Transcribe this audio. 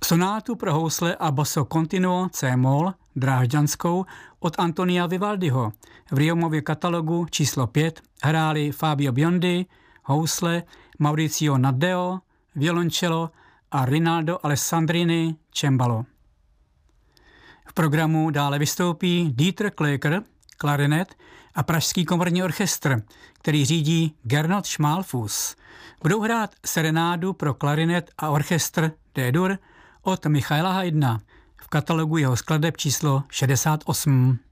Sonátu pro housle a basso continuo C-moll drážďanskou od Antonia Vivaldiho v Riomově katalogu číslo 5 hráli Fabio Biondi, housle, Mauricio Naddeo, violoncello a Rinaldo Alessandrini, cembalo. V programu dále vystoupí Dieter Klöcker, klarinet a Pražský komorní orchestr, který řídí Gernot Schmalfuß. Budou hrát serenádu pro klarinet a orchestr D-dur od Michaela Haydna v katalogu jeho skladeb číslo 68.